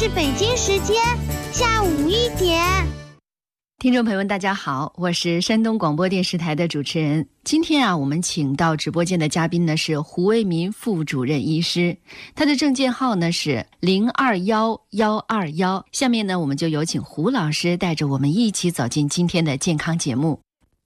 是北京时间下午1点。 听众朋友们大家好，我是山东广播电视台的主持人。今天我们请到直播间的嘉宾呢是胡为民副主任医师，他的证件号呢是021121。下面呢我们就有请胡老师带着我们一起走进今天的健康节目。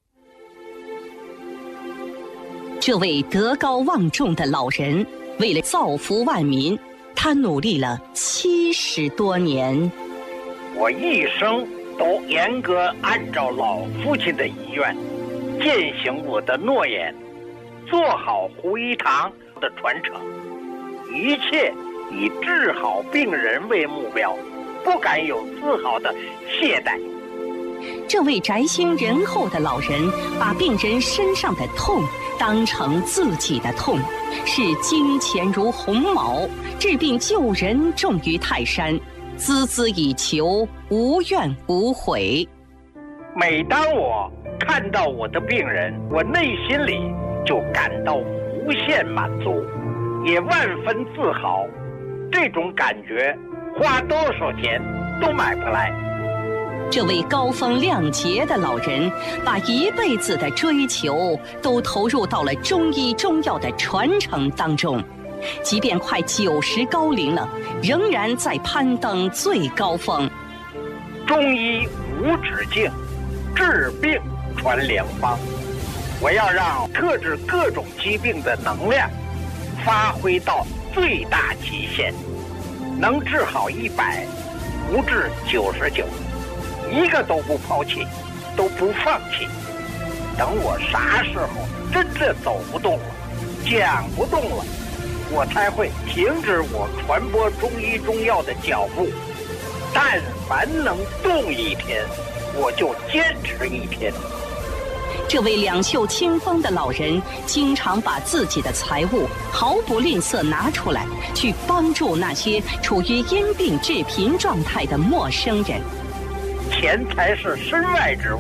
这位德高望重的老人为了造福万民，他努力了70多年。 我一生都严格按照老父亲的遗愿，践行我的诺言，做好胡一堂的传承，一切以治好病人为目标，不敢有丝毫的懈怠。 这位宅心仁厚的老人把病人身上的痛当成自己的痛，视金钱如鸿毛，治病救人重于泰山，孜孜以求，无怨无悔。 每当我看到我的病人，我内心里就感到无限满足，也万分自豪。这种感觉花多少钱都买不来。 这位高风亮节的老人把一辈子的追求都投入到了中医中药的传承当中，即便快90高龄了，仍然在攀登最高峰。 中医无止境，治病传良方。我要让克制各种疾病的能量发挥到最大极限，能治好100，不治99，一个都不抛弃，都不放弃。等我啥时候真的走不动了，讲不动了，我才会停止我传播中医中药的脚步。但凡能动1天，我就坚持1天。 这位两袖清风的老人经常把自己的财物毫不吝啬拿出来，去帮助那些处于因病致贫状态的陌生人。 钱财是身外之物，